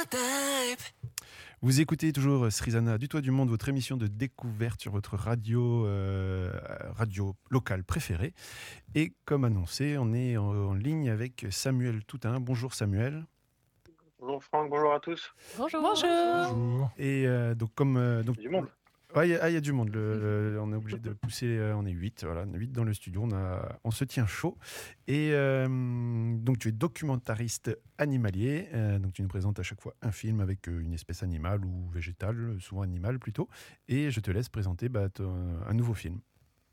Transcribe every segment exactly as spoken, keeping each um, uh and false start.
Vous écoutez toujours Srizana du Toit du Monde, votre émission de découverte sur votre radio, euh, radio locale préférée. Et comme annoncé, on est en, en ligne avec Samuel Toutain. Bonjour Samuel. Bonjour Franck, bonjour à tous. Bonjour. Bonjour. Bonjour. Et euh, donc comme euh, donc Du monde. Ah, il y, y a du monde. Le, le, on est obligé de pousser. Euh, on est huit. Voilà, on est huit dans le studio. On, a, on se tient chaud. Et euh, donc, tu es documentariste animalier. Euh, donc, tu nous présentes à chaque fois un film avec euh, une espèce animale ou végétale, souvent animale plutôt. Et je te laisse présenter bah, ton, un nouveau film.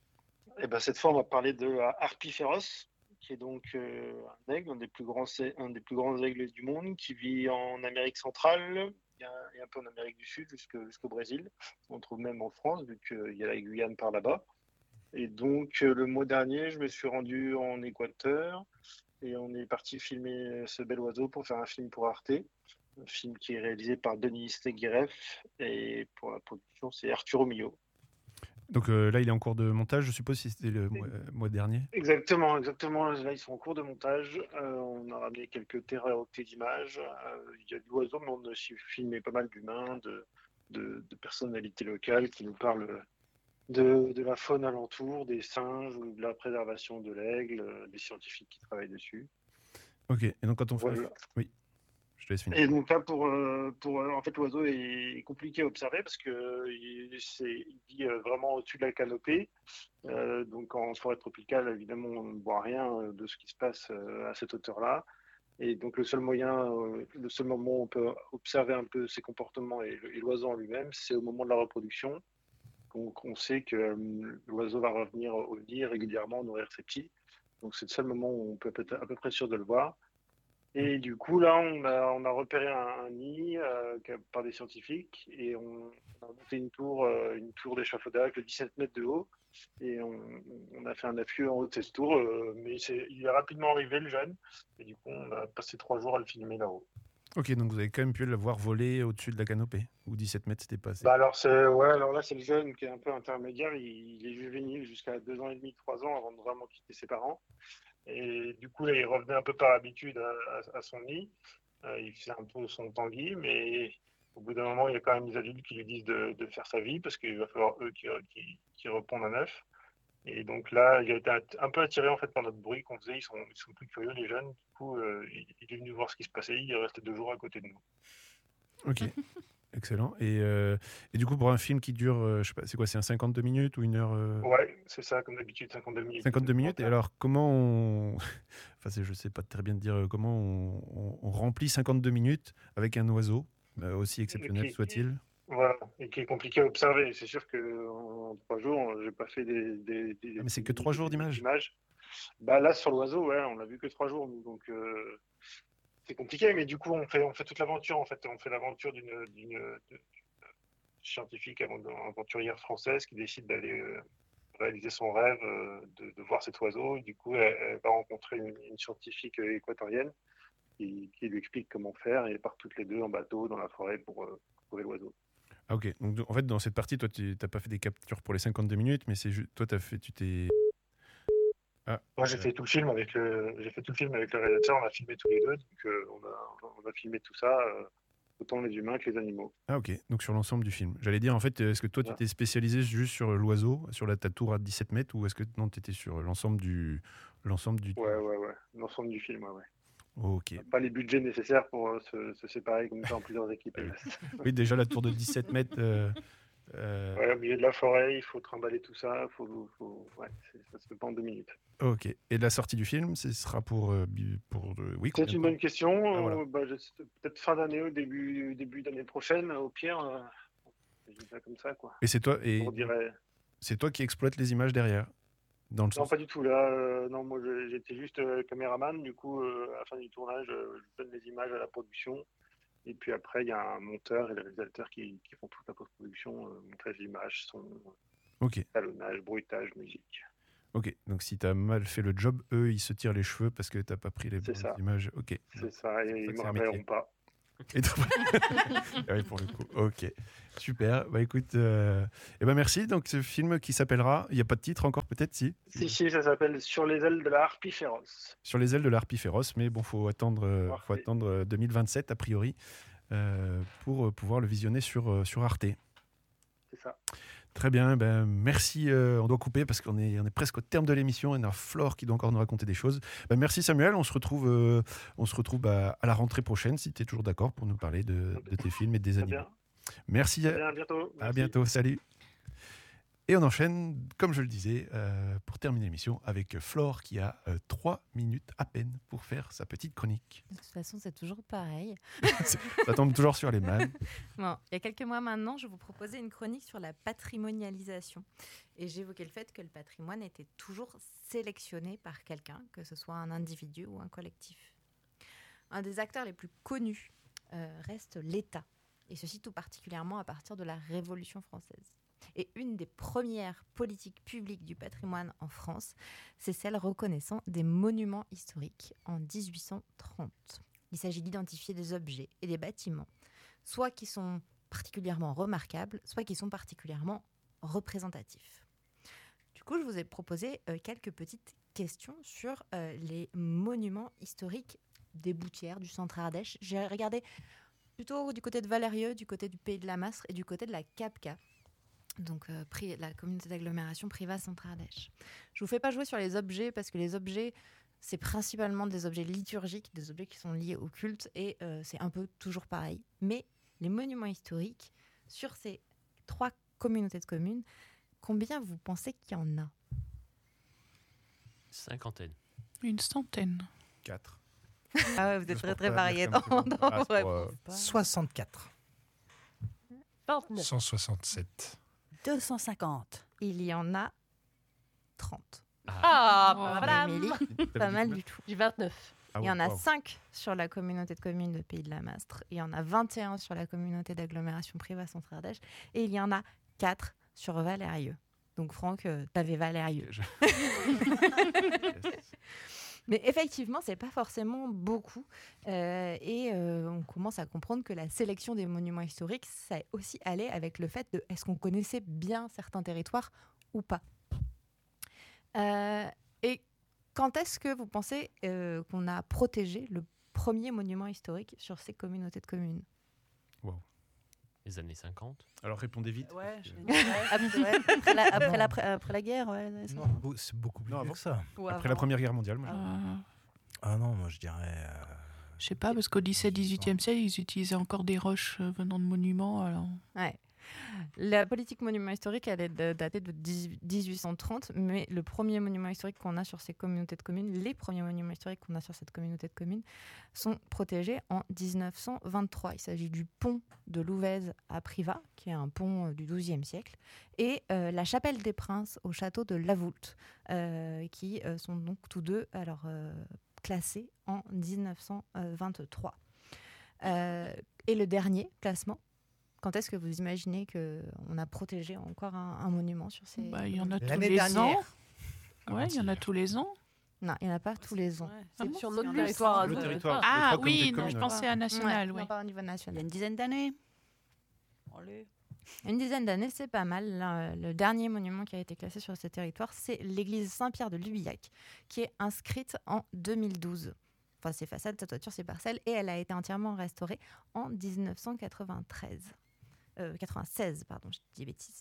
Et ben, cette fois, on va parler de la harpie féroce, qui est donc euh, un aigle, un des, plus grands, un des plus grands aigles du monde, qui vit en Amérique centrale. Et un peu en Amérique du Sud jusqu'au, jusqu'au Brésil. On trouve même en France, vu qu'il y a la Guyane par là-bas. Et donc, le mois dernier, je me suis rendu en Équateur et on est parti filmer ce bel oiseau pour faire un film pour Arte. Un film qui est réalisé par Denis Guéref et pour la production, c'est Arturo Millo. Donc euh, là, il est en cours de montage, je suppose, si c'était le mois, mois dernier. Exactement, exactement. Là, ils sont en cours de montage. Euh, on a ramené quelques téraoctets d'images. Euh, il y a de l'oiseau, mais on a aussi filmé pas mal d'humains, de, de, de personnalités locales qui nous parlent de, de la faune alentour, des singes ou de la préservation de l'aigle, des scientifiques qui travaillent dessus. Ok, et donc quand on fait... Voilà. Oui. Et donc là, pour, pour en fait, l'oiseau est compliqué à observer parce que il, c'est, il vit vraiment au-dessus de la canopée. Euh, donc en forêt tropicale, évidemment, on ne voit rien de ce qui se passe à cette hauteur-là. Et donc le seul moyen, le seul moment où on peut observer un peu ses comportements et, et l'oiseau en lui-même, c'est au moment de la reproduction. Donc on sait que l'oiseau va revenir au nid régulièrement nourrir ses petits. Donc c'est le seul moment où on peut être à peu près sûr de le voir. Et du coup, là, on a, on a repéré un, un nid euh, par des scientifiques et on, on a monté une tour, euh, une tour d'échafaudage de dix-sept mètres de haut. Et on, on a fait un affût en haut de cette tour, euh, mais c'est, il est rapidement arrivé, le jeune. Et du coup, on a passé trois jours à le filmer là-haut. Ok, donc vous avez quand même pu le voir voler au-dessus de la canopée, ou dix-sept mètres, c'était pas assez. Bah alors, c'est, ouais, alors là, c'est le jeune qui est un peu intermédiaire. Il, il est juvénile jusqu'à deux ans et demi, trois ans avant de vraiment quitter ses parents. Et du coup, là, il revenait un peu par habitude à, à, à son nid. Euh, il faisait un peu son tanguy, mais au bout d'un moment, il y a quand même des adultes qui lui disent de, de faire sa vie parce qu'il va falloir eux qui, qui, qui répondent à neuf. Et donc là, il a été un peu attiré en fait par notre bruit qu'on faisait. Ils sont, ils sont plus curieux, les jeunes. Du coup, euh, il, il est venu voir ce qui se passait. Il est resté deux jours à côté de nous. Ok. Excellent. Et, euh, et du coup, pour un film qui dure, euh, je sais pas, c'est quoi, c'est un cinquante-deux minutes ou une heure euh... Ouais, c'est ça, comme d'habitude, cinquante-deux minutes. cinquante-deux minutes. Et alors, comment on. Enfin, c'est, je sais pas très bien de dire comment on, on, on remplit cinquante-deux minutes avec un oiseau, euh, aussi exceptionnel qui, soit-il. Voilà, et qui est compliqué à observer. C'est sûr qu'en trois jours, j'ai pas fait des. des, des ah, mais c'est que trois jours d'images. d'images. Bah là, sur l'oiseau, ouais, on l'a vu que trois jours, nous, donc. Euh... C'est compliqué, mais du coup, on fait, on fait toute l'aventure. En fait, on fait l'aventure d'une, d'une, d'une scientifique aventurière française qui décide d'aller euh, réaliser son rêve euh, de, de voir cet oiseau. Et du coup, elle, elle va rencontrer une, une scientifique équatorienne qui, qui lui explique comment faire. Et ils partent toutes les deux en bateau dans la forêt pour, euh, pour trouver l'oiseau. Ah, ok. Donc, en fait, dans cette partie, toi, tu n'as pas fait des captures pour les cinquante-deux minutes, mais c'est juste, toi, t'as fait, tu t'es. Ah, Moi, j'ai euh... fait tout le film avec le, j'ai fait tout le film avec le réalisateur. On a filmé tous les deux, donc euh, on a, on a filmé tout ça, euh, autant les humains que les animaux. Ah ok. Donc sur l'ensemble du film. J'allais dire en fait, est-ce que toi tu t'es spécialisé juste sur l'oiseau, sur la ta tour à dix-sept mètres, ou est-ce que non, tu étais sur l'ensemble du, l'ensemble du. Ouais, ouais, ouais. L'ensemble du film, ouais, ouais. Ok. On n'a pas les budgets nécessaires pour euh, se, se séparer comme ça en plusieurs équipes. Oui, déjà la tour de dix-sept mètres. Euh... Euh... Ouais, au milieu de la forêt, il faut trimballer tout ça. Faut, faut... Ouais, ça se fait pas en deux minutes. Ok. Et la sortie du film, ce sera pour. Euh, pour euh, oui, c'est une bonne question. Ah, voilà. euh, bah, peut-être fin d'année ou début, début d'année prochaine, au pire. Euh... Je dis ça comme ça, quoi. Et c'est toi, et... dirait... c'est toi qui exploites les images derrière dans le Non, sens... pas du tout. Là, euh, non, moi, j'étais juste euh, caméraman. Du coup, euh, à la fin du tournage, euh, je donne les images à la production. Et puis après, il y a un monteur et le réalisateur qui, qui font toute la post-production, euh, montage d'images, son, okay. talonnage, bruitage, musique. Ok, donc si tu as mal fait le job, eux, ils se tirent les cheveux parce que tu n'as pas pris les bonnes ça. images. Ok. C'est donc, ça, et ils ne me rappelleront pas. Okay. ah oui, pour le coup. Ok, super. Bah écoute, euh... eh ben merci. Donc ce film qui s'appellera, il n'y a pas de titre encore peut-être, si Si, si, ça s'appelle Sur les ailes de la harpie féroce. Sur les ailes de la harpie féroce, mais bon, faut attendre, euh, faut attendre deux mille vingt-sept a priori. euh, pour pouvoir le visionner sur, euh, sur Arte. C'est ça. Très bien, ben, merci. Euh, on doit couper parce qu'on est, on est presque au terme de l'émission. Il y a Flore qui doit encore nous raconter des choses. Ben, merci Samuel, on se retrouve, euh, on se retrouve bah, à la rentrée prochaine, si tu es toujours d'accord, pour nous parler de, de tes films et des animés. Merci. Très bien, à bientôt. À bientôt, salut. Et on enchaîne, comme je le disais, euh, pour terminer l'émission, avec Flore qui a euh, trois minutes à peine pour faire sa petite chronique. De toute façon, c'est toujours pareil. Ça tombe toujours sur les mains. Bon, il y a quelques mois maintenant, je vous proposais une chronique sur la patrimonialisation. Et j'évoquais le fait que le patrimoine était toujours sélectionné par quelqu'un, que ce soit un individu ou un collectif. Un des acteurs les plus connus euh, reste l'État, et ceci tout particulièrement à partir de la Révolution française. Et une des premières politiques publiques du patrimoine en France, c'est celle reconnaissant des monuments historiques en dix-huit cent trente. Il s'agit d'identifier des objets et des bâtiments, soit qui sont particulièrement remarquables, soit qui sont particulièrement représentatifs. Du coup, je vous ai proposé euh, quelques petites questions sur euh, les monuments historiques des Boutières, du centre Ardèche. J'ai regardé plutôt du côté de Valérieux, du côté du Pays de la Mastre et du côté de la Capca. Donc euh, pri- la communauté d'agglomération Privas-Centre-Ardèche. Je ne vous fais pas jouer sur les objets parce que les objets, c'est principalement des objets liturgiques, des objets qui sont liés au culte et euh, c'est un peu toujours pareil. Mais les monuments historiques, sur ces trois communautés de communes, combien vous pensez qu'il y en a ? Cinquantaine. Une centaine. Quatre. Ah ouais, vous êtes Juste très pour très pas variés dire dans, comme ça. dans Ah, vos c'est pour, euh, réponses. soixante-quatre. vingt-neuf. cent soixante-sept. deux cent cinquante. Il y en a trente. Ah, Oh, Madame Émilie, pas mal du tout. J'ai vingt-neuf. Ah Il y ouais, en a wow. cinq sur la communauté de communes de Pays de la Mastre. Il y en a vingt et un sur la communauté d'agglomération Privas-Centre-Ardèche. Et il y en a quatre sur Valérieux. Donc Franck, euh, t'avais Valérieux. Je- Mais effectivement, c'est pas forcément beaucoup. Euh, et euh, on commence à comprendre que la sélection des monuments historiques, ça aussi allait avec le fait de est-ce qu'on connaissait bien certains territoires ou pas. Euh, et quand est-ce que vous pensez euh, qu'on a protégé le premier monument historique sur ces communautés de communes ? Les années cinquante. Alors répondez vite. Ouais, parce je que- vais dire, ouais. Après, ouais, après la, après, la, après, après la guerre, ouais. ouais, ça. Non, beau- c'est beaucoup plus Non, vieux avant. que ça. Ou Après avant. la Première Guerre mondiale, moi. Euh, Ah non, moi je dirais. euh, je sais pas, parce qu'au dix-sept-dix-huitième siècle, ils utilisaient encore des roches euh, venant de monuments. Alors... Ouais. La politique monument historique, elle est de- datée de dix-huit cent trente, mais le premier monument historique qu'on a sur ces communautés de communes, les premiers monuments historiques qu'on a sur cette communauté de communes, sont protégés en dix-neuf cent vingt-trois. Il s'agit du pont de Louvèze à Privas, qui est un pont euh, du douzième siècle, et euh, la chapelle des Princes au château de Lavoulte, euh, qui euh, sont donc tous deux alors, euh, classés en dix-neuf cent vingt-trois. Euh, et le dernier classement, quand est-ce que vous imaginez qu'on a protégé encore un, un monument sur ces... Bah, il y en a tous L'année les dernière. ans. Ouais, il y en a tous les ans. Non, il n'y en a pas tous les ans. Ouais. C'est Ah bon, sur c'est notre un territoire. Le euh, territoire. ah, Les Ah trois communautés oui, de non, communes, je ouais. pensais à national, Ouais, ouais. non, pas au niveau Il y a national. une dizaine d'années. Allez. Une dizaine d'années, c'est pas mal. Là, le dernier monument qui a été classé sur ce territoire, c'est l'église Saint-Pierre de Lubillac, qui est inscrite en deux mille douze. Enfin, ses façades, sa toiture, ses parcelles, et elle a été entièrement restaurée en dix-neuf cent quatre-vingt-treize. Euh, quatre-vingt-seize, pardon, je dis des bêtises.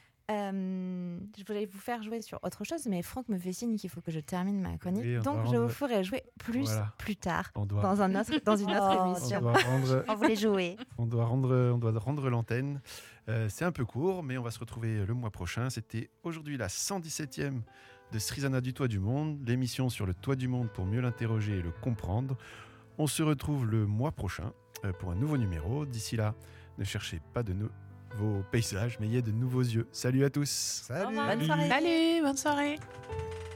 Euh, je voulais vous faire jouer sur autre chose, mais Franck me fait signe qu'il faut que je termine ma chronique. Oui, on donc, doit je rendre- vous ferai jouer plus Voilà. plus tard, On doit, dans, un autre, dans une autre Oh, on émission. doit rendre, On voulait jouer. on doit rendre, on doit rendre l'antenne. Euh, c'est un peu court, mais on va se retrouver le mois prochain. C'était aujourd'hui la cent dix-septième de Srizana du Toit du Monde, l'émission sur le toit du monde pour mieux l'interroger et le comprendre. On se retrouve le mois prochain euh, pour un nouveau numéro. D'ici là, ne cherchez pas de nouveaux paysages, mais ayez de nouveaux yeux. Salut à tous. Salut. revoir. Bonne soirée. Allez, bonne soirée.